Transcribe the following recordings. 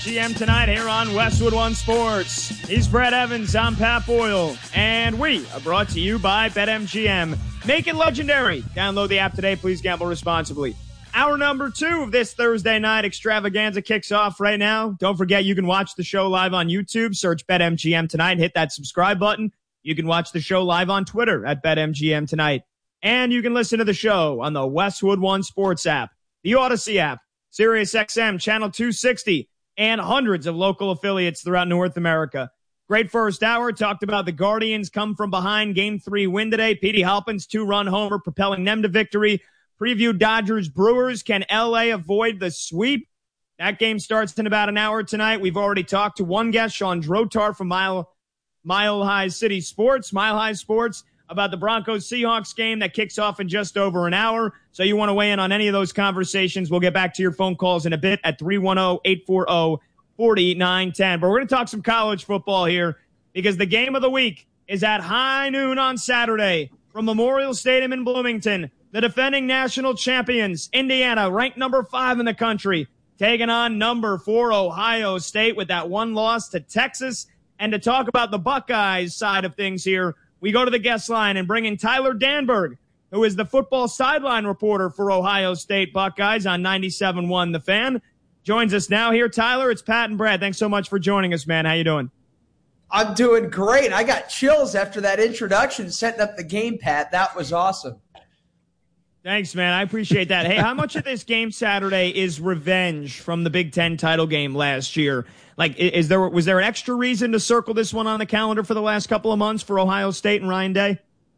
GM tonight here on Westwood One Sports. He's Brad Evans, I'm Pat Boyle, and we are brought to you by BetMGM. Make it legendary. Download the app today. Please gamble responsibly. Hour number 2 of this Thursday night extravaganza kicks off right now. Don't forget you can watch the show live on YouTube. Search BetMGM tonight. Hit that subscribe button. You can watch the show live on Twitter at BetMGM tonight. And you can listen to the show on the Westwood One Sports app, the Odyssey app, SiriusXM, Channel 260, and hundreds of local affiliates throughout North America. Great first hour. Talked about the Guardians come from behind Game 3 win today. Petey Halpin's 2-run homer propelling them to victory. Preview Dodgers Brewers. Can LA avoid the sweep? That game starts in about an hour tonight. We've already talked to one guest, Sean Drotar from Mile High Sports, about the Broncos-Seahawks game that kicks off in just over an hour. So you want to weigh in on any of those conversations, we'll get back to your phone calls in a bit at 310-840-4910. But we're going to talk some college football here because the game of the week is at high noon on Saturday from Memorial Stadium in Bloomington. The defending national champions, Indiana, ranked number 5 in the country, taking on number 4 Ohio State with that one loss to Texas. And to talk about the Buckeyes side of things here, we go to the guest line and bring in Tyler Danberg, who is the football sideline reporter for Ohio State Buckeyes on 97.1 The Fan. Joins us now here. Tyler, it's Pat and Brad. Thanks so much for joining us, man. How you doing? I'm doing great. I got chills after that introduction, setting up the game, Pat. That was awesome. Thanks, man. I appreciate that. Hey, how much of this game Saturday is revenge from the Big Ten title game last year? Like, was there an extra reason to circle this one on the calendar for the last couple of months for Ohio State and Ryan Day?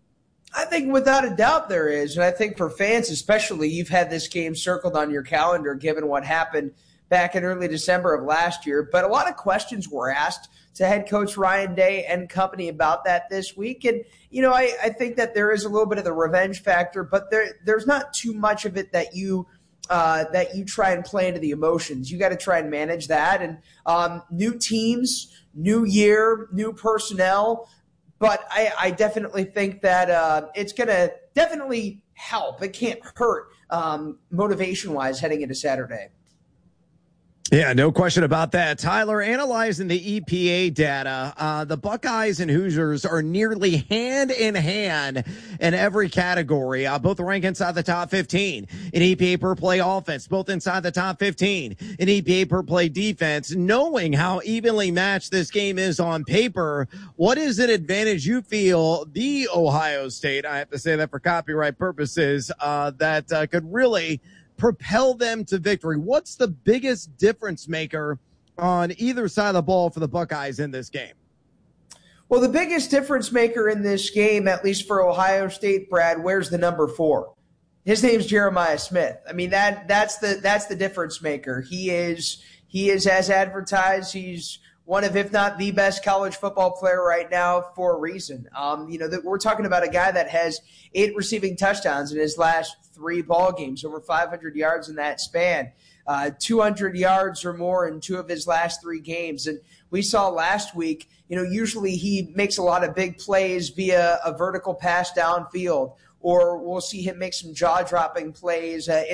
I think without a doubt there is. And I think for fans especially, you've had this game circled on your calendar given what happened back in early December of last year. But a lot of questions were asked to head coach Ryan Day and company about that this week. And, I think that there is a little bit of the revenge factor, but there's not too much of it that you try and play into the emotions. You got to try and manage that. And new teams, new year, new personnel. But I definitely think that it's going to definitely help. It can't hurt motivation-wise heading into Saturday. Yeah, no question about that. Tyler, analyzing the EPA data, the Buckeyes and Hoosiers are nearly hand in hand in every category, both rank inside the top 15. In EPA per play offense, both inside the top 15. In EPA per play defense, knowing how evenly matched this game is on paper, what is an advantage you feel the Ohio State, I have to say that for copyright purposes, that could really propel them to victory? What's the biggest difference maker on either side of the ball for the Buckeyes in this game? Well, the biggest difference maker in this game, at least for Ohio State, Brad, where's the number 4? His name's Jeremiah Smith. I mean, that's the difference maker. He is as advertised. He's one of, if not the best college football player right now for a reason. We're talking about a guy that has 8 receiving touchdowns in his last 3 ball games, over 500 yards in that span, 200 yards or more in 2 of his last 3 games. And we saw last week, usually he makes a lot of big plays via a vertical pass downfield, or we'll see him make some jaw-dropping plays